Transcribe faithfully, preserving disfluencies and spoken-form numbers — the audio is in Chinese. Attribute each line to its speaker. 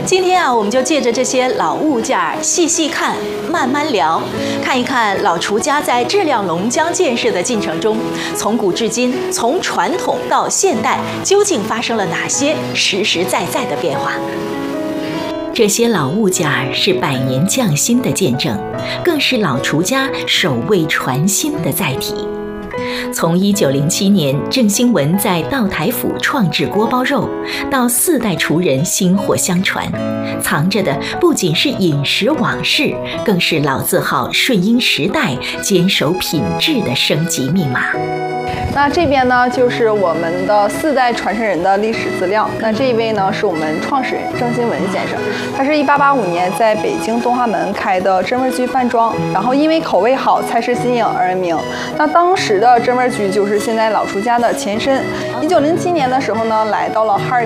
Speaker 1: 今天啊，我们就借着这些老物件儿细细看，慢慢聊，看一看老厨家在质量龙江建设的进程中，从古至今，从传统到现代，究竟发生了哪些实实在在的变化？这些老物件儿是百年匠心的见证，更是老厨家守卫传心的载体。从一九零七年郑兴文在道台府创制锅包肉，到四代厨人薪火相传，藏着的不仅是饮食往事，更是老字号顺应时代、坚守品质的升级密码。
Speaker 2: 那这边呢，就是我们的四代传承人的历史资料。那这一位呢，是我们创始人郑兴文先生，他是一八八五年在北京东华门开的真味居饭庄，然后因为口味好、菜式新颖而闻名。那当时的真味居就是现在老厨家的前身。一九零七年的时候呢，来到了哈尔